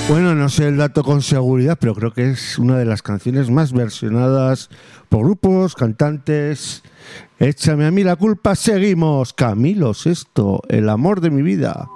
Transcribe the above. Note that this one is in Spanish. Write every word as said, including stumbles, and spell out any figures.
Bueno, no sé el dato con seguridad, pero creo que es una de las canciones más versionadas por grupos, cantantes. Échame a mí la culpa, seguimos. Camilo Sesto, el amor de mi vida.